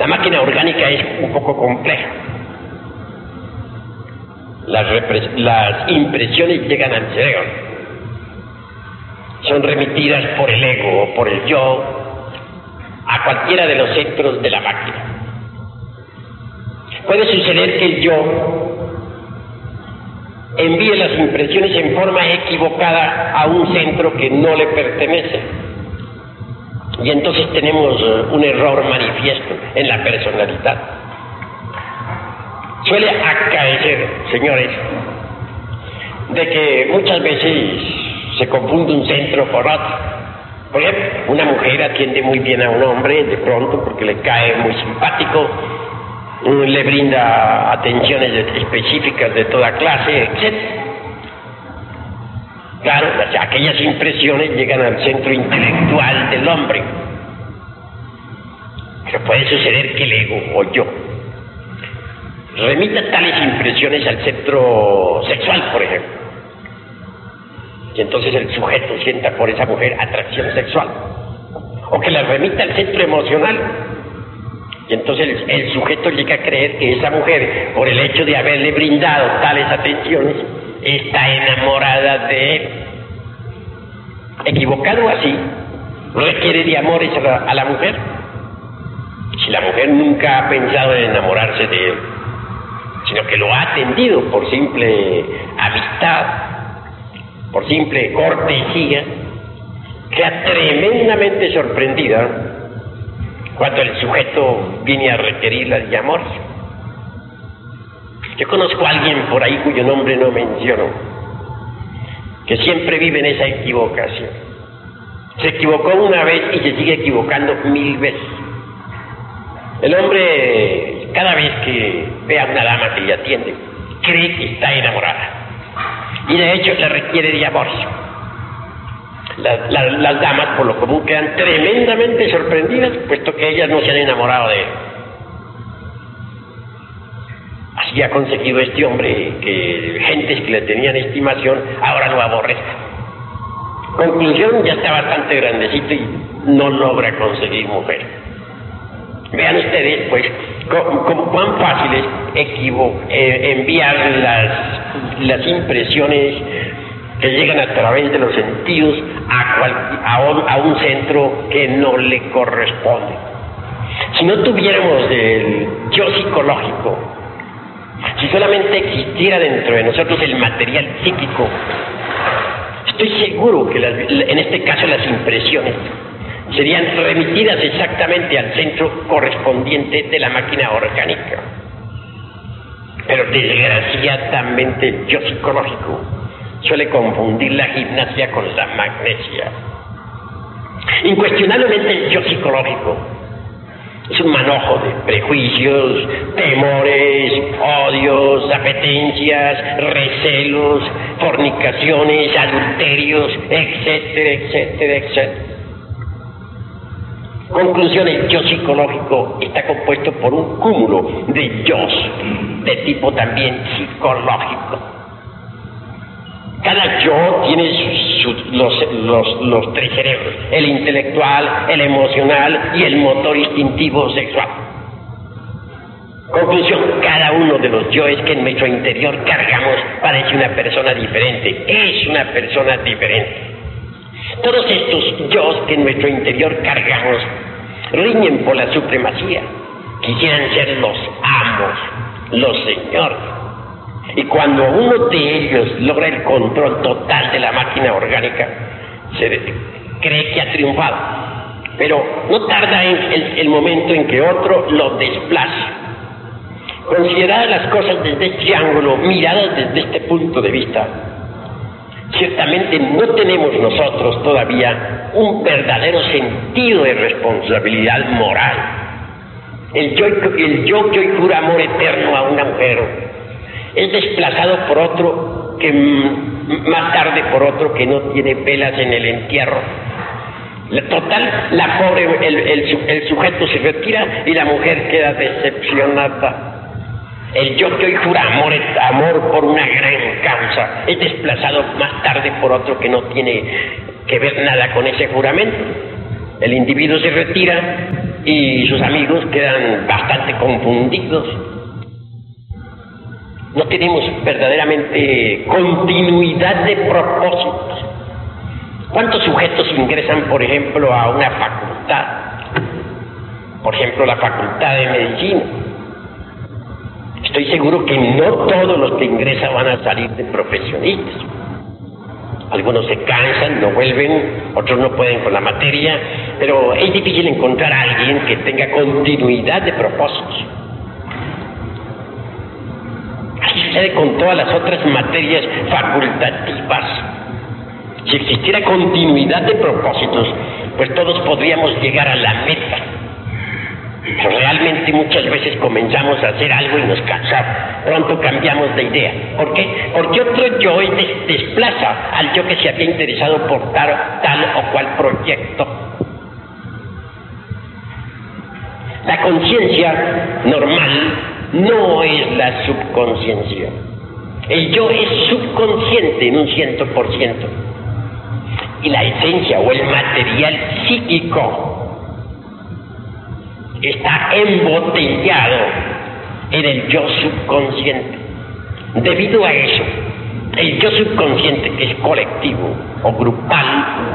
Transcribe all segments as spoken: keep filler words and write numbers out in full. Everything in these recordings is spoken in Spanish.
La máquina orgánica es un poco compleja. Las, las impresiones llegan al cerebro, son remitidas por el ego o por el yo a cualquiera de los centros de la máquina. Puede suceder que el yo envíe las impresiones en forma equivocada a un centro que no le pertenece, y entonces tenemos un error manifiesto en la personalidad. Suele acaecer, señores, de que muchas veces se confunde un centro por otro. Por ejemplo, una mujer atiende muy bien a un hombre de pronto porque le cae muy simpático, le brinda atenciones específicas de toda clase, etcétera. Claro, aquellas impresiones llegan al centro intelectual del hombre, pero puede suceder que el ego o yo remita tales impresiones al centro sexual, por ejemplo, y entonces el sujeto sienta por esa mujer atracción sexual, o que la remita al centro emocional, y entonces el, el sujeto llega a creer que esa mujer, por el hecho de haberle brindado tales atenciones, está enamorada de él. Equivocado así, requiere de amores a la, a la mujer. Si la mujer nunca ha pensado en enamorarse de él, sino que lo ha atendido por simple amistad, por simple cortesía, queda tremendamente sorprendida cuando el sujeto viene a requerirla de amor. Yo conozco a alguien por ahí cuyo nombre no menciono, que siempre vive en esa equivocación. Se equivocó una vez y se sigue equivocando mil veces. El hombre, cada vez que ve a una dama que le atiende, cree que está enamorada, y de hecho le requiere de amor. La, la, las damas por lo común quedan tremendamente sorprendidas, puesto que ellas no se han enamorado de él. Así ha conseguido este hombre que gentes que le tenían estimación ahora lo aborrezcan. Conclusión, ya está bastante grandecito y no logra conseguir mujer. Vean ustedes, pues, cómo cuán fácil es equivo eh, enviar las, las impresiones que llegan a través de los sentidos a, cual, a, un, a un centro que no le corresponde. Si no tuviéramos el yo psicológico, si solamente existiera dentro de nosotros el material psíquico, estoy seguro que las, en este caso las impresiones serían remitidas exactamente al centro correspondiente de la máquina orgánica. Pero desgraciadamente el yo psicológico suele confundir la gimnasia con la magnesia. Incuestionablemente el yo psicológico es un manojo de prejuicios, temores, odios, apetencias, recelos, fornicaciones, adulterios, etcétera, etcétera, etcétera. Conclusión, el yo psicológico está compuesto por un cúmulo de yos de tipo también psicológico. Cada yo tiene su, su, los, los, los tres cerebros: el intelectual, el emocional y el motor instintivo sexual. Conclusión, cada uno de los yoes que en nuestro interior cargamos parece una persona diferente, es una persona diferente. Todos estos yos que en nuestro interior cargamos riñen por la supremacía, quisieran ser los amos, los señores. Y cuando uno de ellos logra el control total de la máquina orgánica, se cree que ha triunfado, pero no tarda en el, el momento en que otro lo desplace. Consideradas las cosas desde este ángulo, miradas desde este punto de vista, ciertamente no tenemos nosotros todavía un verdadero sentido de responsabilidad moral. El yo, el yo que hoy jura amor eterno a una mujer es desplazado por otro que más tarde por otro que no tiene velas en el entierro. La, total, la pobre, el, el, el sujeto se retira y la mujer queda decepcionada. El yo que hoy jura amor, amor por una gran causa es desplazado más tarde por otro que no tiene que ver nada con ese juramento. El individuo se retira y sus amigos quedan bastante confundidos. No tenemos verdaderamente continuidad de propósitos. ¿Cuántos sujetos ingresan, por ejemplo, a una facultad? Por ejemplo, la Facultad de Medicina. Estoy seguro que no todos los que ingresan van a salir de profesionistas. Algunos se cansan, no vuelven, otros no pueden con la materia, pero es difícil encontrar a alguien que tenga continuidad de propósitos. Así sucede con todas las otras materias facultativas. Si existiera continuidad de propósitos, pues todos podríamos llegar a la meta. Pero realmente muchas veces comenzamos a hacer algo y nos cansamos. Pronto cambiamos de idea. ¿Por qué? Porque otro yo des desplaza al yo que se había interesado por tal, tal o cual proyecto. La conciencia normal no es la subconsciencia. El yo es subconsciente en un ciento por ciento. Y la esencia o el material psíquico está embotellado en el yo subconsciente. Debido a eso, el yo subconsciente, que es colectivo o grupal,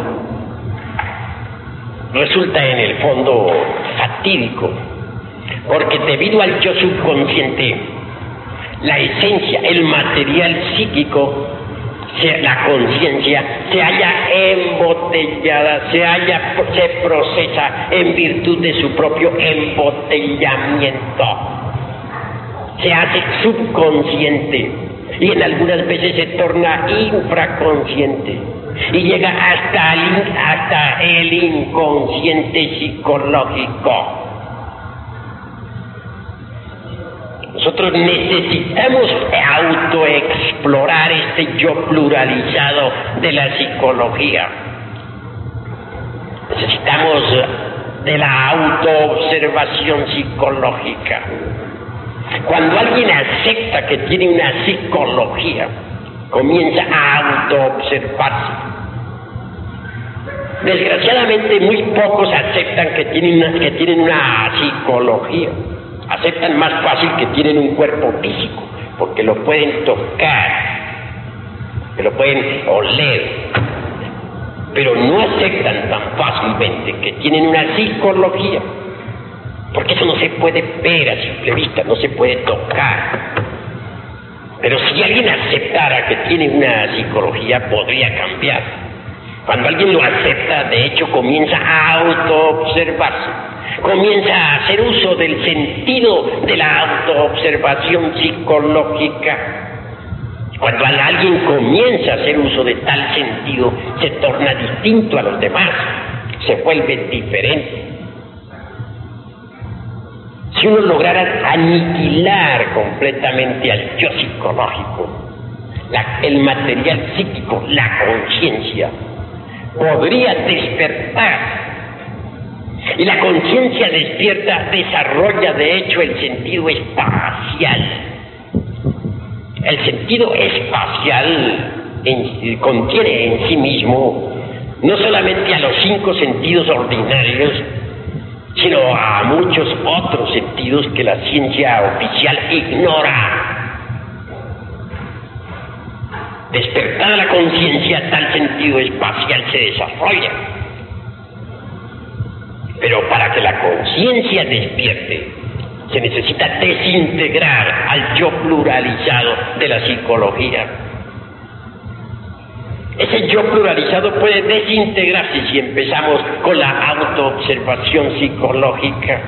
resulta en el fondo fatídico, porque debido al yo subconsciente, la esencia, el material psíquico, la conciencia se halla embotellada, se halla, se procesa en virtud de su propio embotellamiento, se hace subconsciente y en algunas veces se torna infraconsciente y llega hasta el, hasta el inconsciente psicológico. Nosotros necesitamos autoexplorar este yo pluralizado de la psicología. Necesitamos de la autoobservación psicológica. Cuando alguien acepta que tiene una psicología, comienza a autoobservarse. Desgraciadamente, muy pocos aceptan que tienen una, que tienen una psicología. Aceptan más fácil que tienen un cuerpo físico, porque lo pueden tocar, que lo pueden oler, pero no aceptan tan fácilmente que tienen una psicología, porque eso no se puede ver a simple vista, no se puede tocar. Pero si alguien aceptara que tiene una psicología, podría cambiar. Cuando alguien lo acepta, de hecho, comienza a autoobservarse. Comienza a hacer uso del sentido de la autoobservación psicológica. Cuando alguien comienza a hacer uso de tal sentido, se torna distinto a los demás, se vuelve diferente. Si uno lograra aniquilar completamente al yo psicológico, la, el material psíquico, la conciencia, podría despertar. Y la conciencia despierta desarrolla de hecho el sentido espacial. El sentido espacial en, contiene en sí mismo no solamente a los cinco sentidos ordinarios, sino a muchos otros sentidos que la ciencia oficial ignora. Despertada la conciencia, tal sentido espacial se desarrolla. Pero para que la conciencia despierte, se necesita desintegrar al yo pluralizado de la psicología. Ese yo pluralizado puede desintegrarse si empezamos con la autoobservación psicológica.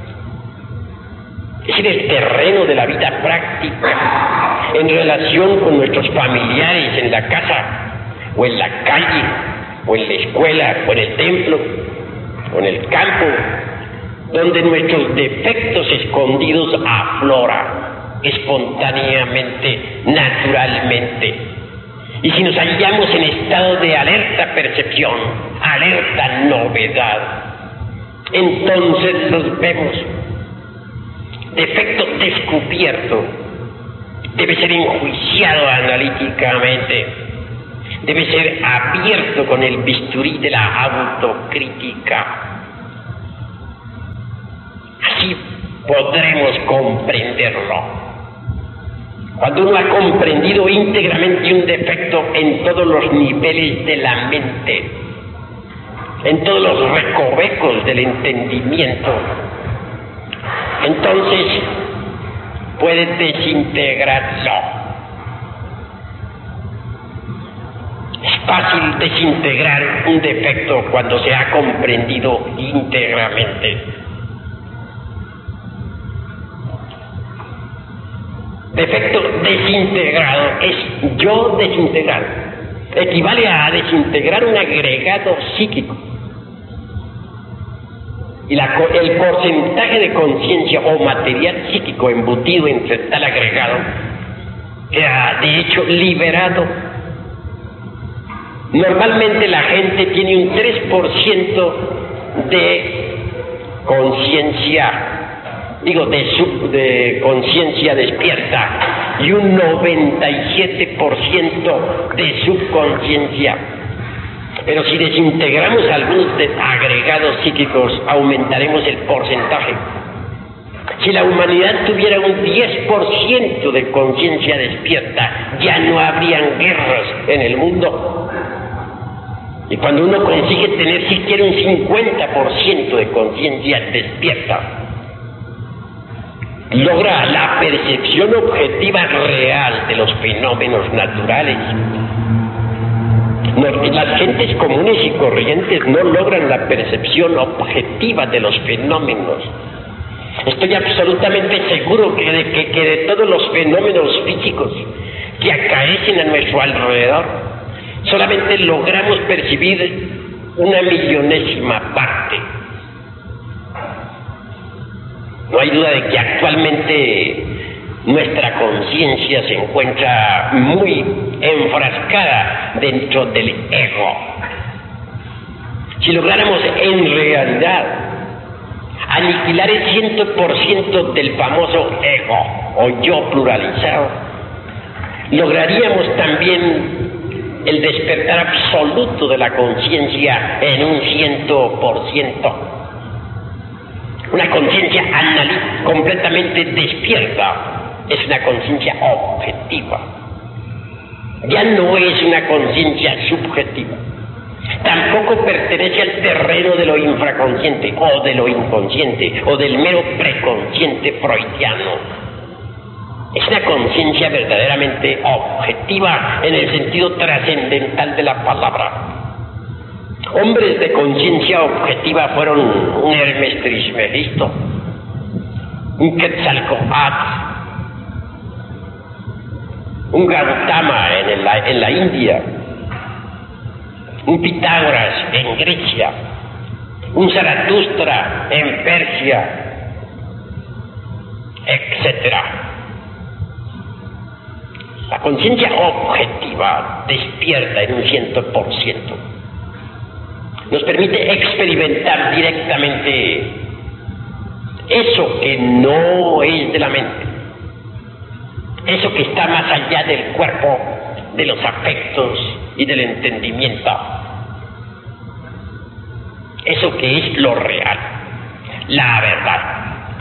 Es en el terreno de la vida práctica, en relación con nuestros familiares en la casa, o en la calle, o en la escuela, o en el templo, o en el campo, donde nuestros defectos escondidos afloran espontáneamente, naturalmente. Y si nos hallamos en estado de alerta percepción, alerta novedad, entonces los vemos. Defecto descubierto debe ser enjuiciado analíticamente, debe ser abierto con el bisturí de la autocrítica. así podremos comprenderlo. Cuando uno ha comprendido íntegramente un defecto en todos los niveles de la mente, en todos los recovecos del entendimiento, entonces puede desintegrarlo. Es fácil desintegrar un defecto cuando se ha comprendido íntegramente. Defecto desintegrado es yo desintegrado. Equivale a desintegrar un agregado psíquico. Y la, el porcentaje de conciencia o material psíquico embutido entre tal agregado queda de hecho liberado. Normalmente la gente tiene un tres por ciento de conciencia, digo, de, sub, de conciencia despierta y un noventa y siete por ciento de subconsciencia. Pero si desintegramos algunos de agregados psíquicos, aumentaremos el porcentaje. Si la humanidad tuviera un diez por ciento de conciencia despierta, ya no habrían guerras en el mundo. Y cuando uno consigue tener siquiera un cincuenta por ciento de conciencia despierta, logra la percepción objetiva real de los fenómenos naturales. No, las gentes comunes y corrientes no logran la percepción objetiva de los fenómenos. Estoy absolutamente seguro que de, que, que de todos los fenómenos físicos que acaecen a nuestro alrededor, solamente logramos percibir una millonésima parte. No hay duda de que actualmente nuestra conciencia se encuentra muy enfrascada dentro del ego. Si lográramos en realidad aniquilar el cien por ciento del famoso ego o yo pluralizado, lograríamos también el despertar absoluto de la conciencia en un cien por ciento. Una conciencia analítica completamente despierta es una conciencia objetiva. Ya no es una conciencia subjetiva. Tampoco pertenece al terreno de lo infraconsciente o de lo inconsciente o del mero preconsciente freudiano. Es una conciencia verdaderamente objetiva en el sentido trascendental de la palabra. Hombres de conciencia objetiva fueron un Hermes Trismegisto, un Quetzalcóatl, un Gautama en la, en la India, un Pitágoras en Grecia, un Zaratustra en Persia, etcétera. La conciencia objetiva despierta en un cien por ciento. Nos permite experimentar directamente eso que no es de la mente, eso que está más allá del cuerpo, de los afectos y del entendimiento, eso que es lo real, la verdad.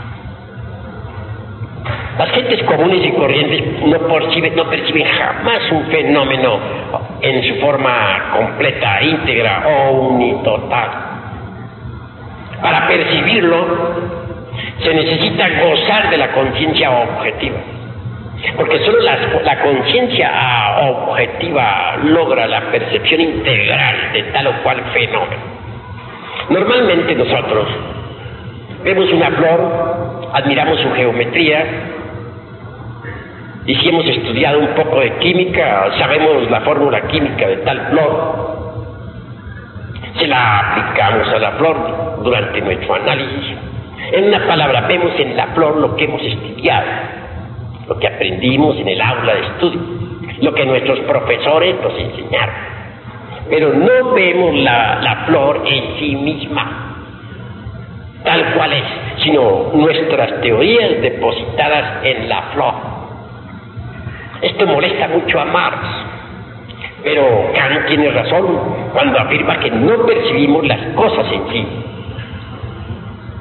Las gentes comunes y corrientes no perciben, no perciben jamás un fenómeno en su forma completa, íntegra o unitotal. Para percibirlo se necesita gozar de la conciencia objetiva, porque solo la, la conciencia objetiva logra la percepción integral de tal o cual fenómeno. Normalmente nosotros vemos una flor, admiramos su geometría, y si hemos estudiado un poco de química, sabemos la fórmula química de tal flor, se la aplicamos a la flor durante nuestro análisis. En una palabra, vemos en la flor lo que hemos estudiado, lo que aprendimos en el aula de estudio, lo que nuestros profesores nos enseñaron. Pero no vemos la, la flor en sí misma, tal cual es, sino nuestras teorías depositadas en la flor. Esto molesta mucho a Marx, pero Kant tiene razón cuando afirma que no percibimos las cosas en sí,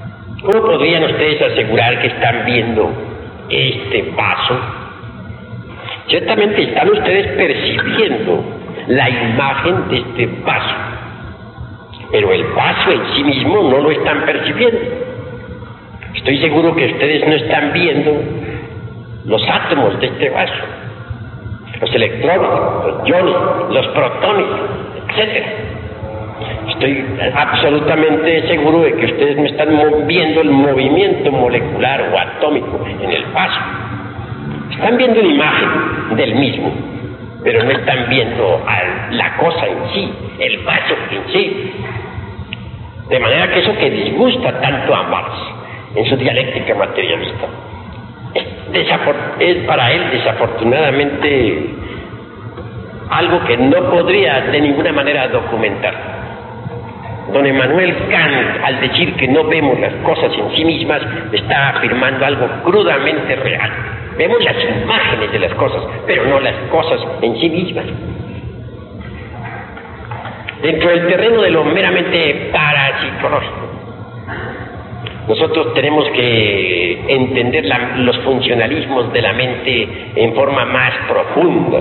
¿Cómo podrían ustedes asegurar que están viendo este vaso? Ciertamente están ustedes percibiendo la imagen de este vaso, pero el vaso en sí mismo no lo están percibiendo. Estoy seguro que ustedes no están viendo los átomos de este vaso, los electrones, los iones, los protones, etcétera. Estoy absolutamente seguro de que ustedes no están viendo el movimiento molecular o atómico en el vaso. Están viendo una imagen del mismo, pero no están viendo a la cosa en sí, el vaso en sí. De manera que eso que disgusta tanto a Marx en su dialéctica materialista es, es para él desafortunadamente algo que no podría de ninguna manera documentar. Don Emmanuel Kant, al decir que no vemos las cosas en sí mismas, está afirmando algo crudamente real. Vemos las imágenes de las cosas, pero no las cosas en sí mismas. Dentro del terreno de lo meramente parapsicológico, nosotros tenemos que entender la, los funcionalismos de la mente en forma más profunda.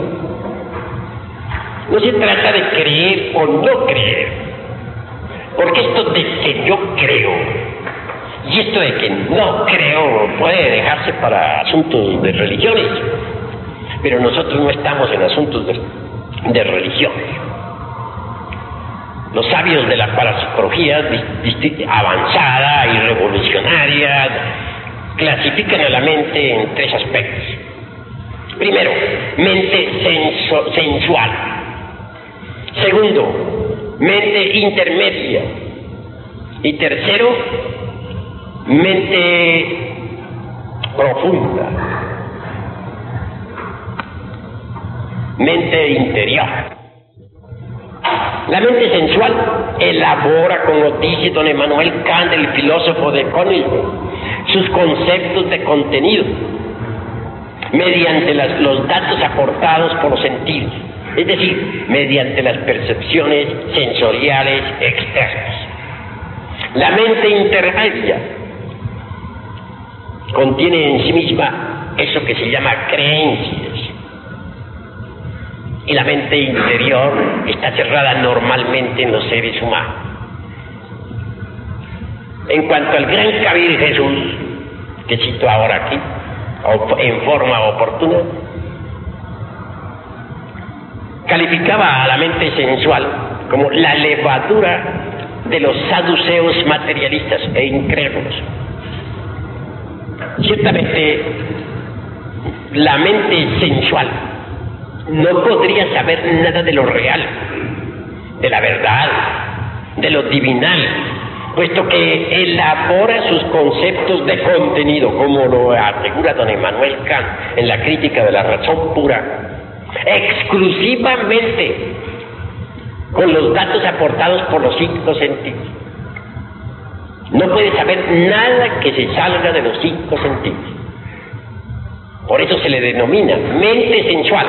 No se trata de creer o no creer, porque esto de que yo creo y esto de que no creo puede dejarse para asuntos de religiones, pero nosotros no estamos en asuntos de, de religiones. Los sabios de la parapsicología avanzada y revolucionaria clasifican a la mente en tres aspectos. Primero, mente senso, sensual. Segundo, mente intermedia. Y tercero, mente profunda, mente interior. La mente sensual elabora, como dice don Emmanuel Kant, el filósofo de Königsberg, sus conceptos de contenido mediante las, los datos aportados por los sentidos, es decir, mediante las percepciones sensoriales externas. La mente intermedia contiene en sí misma eso que se llama creencias, y la mente interior está cerrada normalmente en los seres humanos. En cuanto al gran Kabir Jesús, que cito ahora aquí, en forma oportuna, calificaba a la mente sensual como la levadura de los saduceos materialistas e incrédulos. Ciertamente, la mente sensual no podría saber nada de lo real, de la verdad, de lo divinal, puesto que elabora sus conceptos de contenido, como lo asegura don Emmanuel Kant en la Crítica de la Razón Pura, exclusivamente con los datos aportados por los cinco sentidos. No puede saber nada que se salga de los cinco sentidos. Por eso se le denomina mente sensual.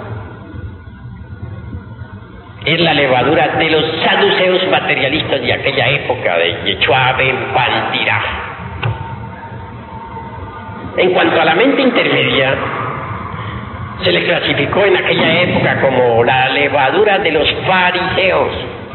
Es la levadura de los saduceos materialistas de aquella época, de Yeshua ben Pantirá. En cuanto a la mente intermedia, se le clasificó en aquella época como la levadura de los fariseos,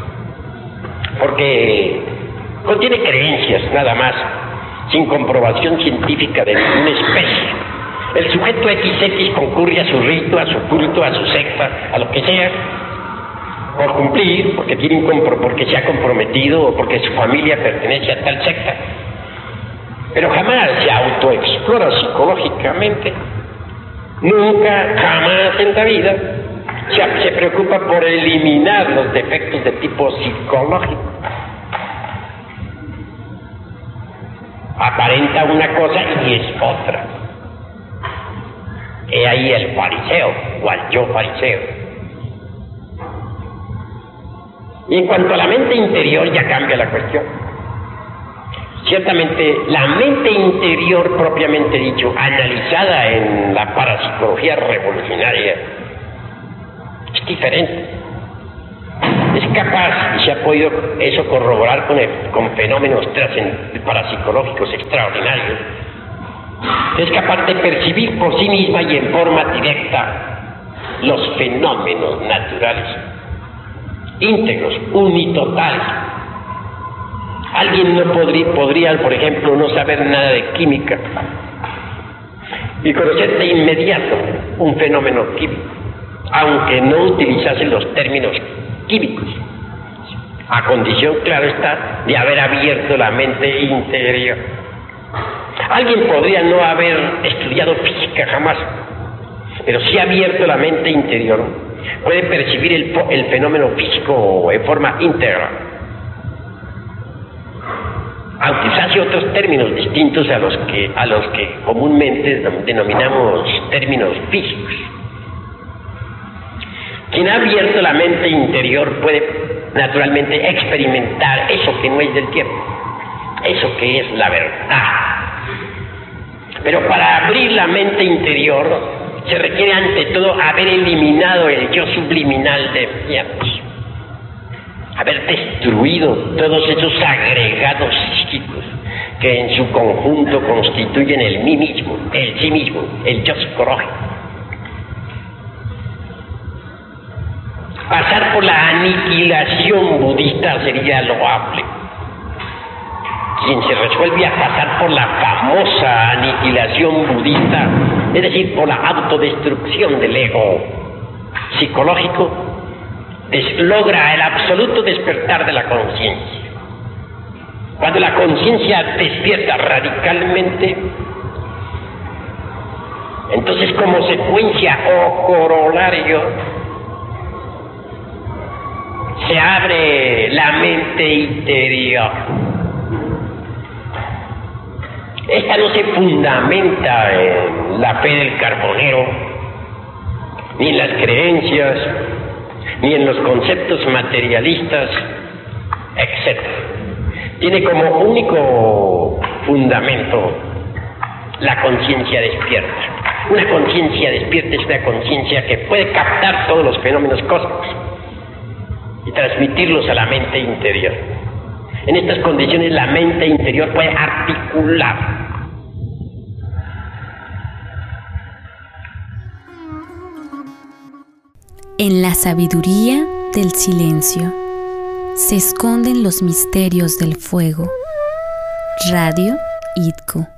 porque contiene creencias nada más, sin comprobación científica de ninguna especie. El sujeto equis equis concurre a su rito, a su culto, a su secta, a lo que sea, por cumplir, porque tiene un compro, porque se ha comprometido o porque su familia pertenece a tal secta, pero jamás se autoexplora psicológicamente, nunca, jamás en la vida se, se preocupa por eliminar los defectos de tipo psicológico. Aparenta una cosa y es otra. He ahí el fariseo o al yo fariseo. Y en cuanto a la mente interior, ya cambia la cuestión. Ciertamente, la mente interior propiamente dicho, analizada en la parapsicología revolucionaria, es diferente. Es capaz, y se ha podido eso corroborar con, el, con fenómenos parapsicológicos extraordinarios, es capaz de percibir por sí misma y en forma directa los fenómenos naturales, íntegros, unitotales. Alguien no podría, podría, por ejemplo, no saber nada de química y conocer de inmediato un fenómeno químico, aunque no utilizase los términos químicos, a condición, claro está, de haber abierto la mente interior. Alguien podría no haber estudiado física jamás, pero si ha abierto la mente interior, puede percibir el, el fenómeno físico en forma íntegra, aunque usase otros términos distintos a los que, a los que comúnmente denominamos términos físicos. Quien ha abierto la mente interior puede naturalmente experimentar eso que no es del tiempo, eso que es la verdad. Pero para abrir la mente interior se requiere ante todo haber eliminado el yo subliminal de mierdas, haber destruido todos esos agregados psíquicos que en su conjunto constituyen el mí mismo, el sí mismo, el yo psicológico. Pasar por la aniquilación budista sería loable. Quien se resuelve a pasar por la famosa aniquilación budista, es decir, por la autodestrucción del ego psicológico, logra el absoluto despertar de la conciencia. Cuando la conciencia despierta radicalmente, entonces como secuencia o corolario, se abre la mente interior. Esta no se fundamenta en la fe del carbonero, ni en las creencias, ni en los conceptos materialistas, etcétera. Tiene como único fundamento la conciencia despierta. Una conciencia despierta es una conciencia que puede captar todos los fenómenos cósmicos y transmitirlos a la mente interior. En estas condiciones la mente interior puede articular. En la sabiduría del silencio se esconden los misterios del fuego. Radio I D C O.